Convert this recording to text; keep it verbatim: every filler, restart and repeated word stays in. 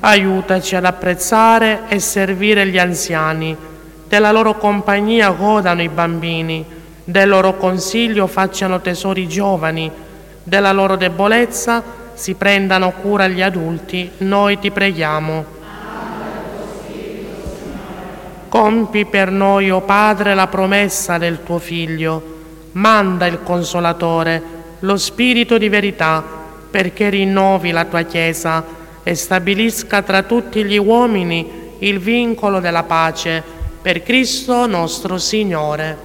Aiutaci ad apprezzare e servire gli anziani. Della loro compagnia godano i bambini. Del loro consiglio facciano tesoro i giovani. Della loro debolezza si prendano cura gli adulti. Noi ti preghiamo. Compi per noi, o Padre, la promessa del tuo Figlio. Manda il Consolatore, lo Spirito di verità, perché rinnovi la tua Chiesa e stabilisca tra tutti gli uomini il vincolo della pace, per Cristo nostro Signore.